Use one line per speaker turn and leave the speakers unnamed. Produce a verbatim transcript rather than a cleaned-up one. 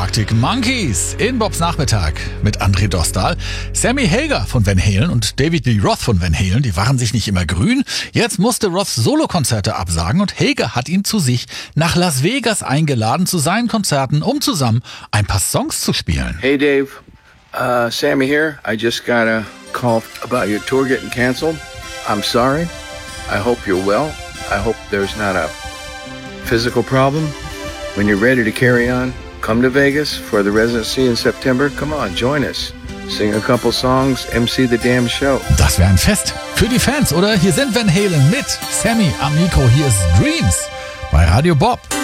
Arctic Monkeys in Bobs Nachmittag mit André Dostal. Sammy Hagar von Van Halen und David Lee Roth von Van Halen, die waren sich nicht immer grün. Jetzt musste Roth Solokonzerte absagen und Hagar hat ihn zu sich nach Las Vegas eingeladen zu seinen Konzerten, um zusammen ein paar Songs zu spielen.
Hey Dave, uh, Sammy here. I just got a call about your tour getting canceled. I'm sorry. I hope you're well. I hope there's not a physical problem. When you're ready to carry on, come to Vegas for the residency in September. Come on, join us. Sing a couple songs, M C the damn show.
Das wäre ein Fest für die Fans, oder? Hier sind Van Halen mit Sammy am Mikro. Hier ist Dreams bei Radio Bob.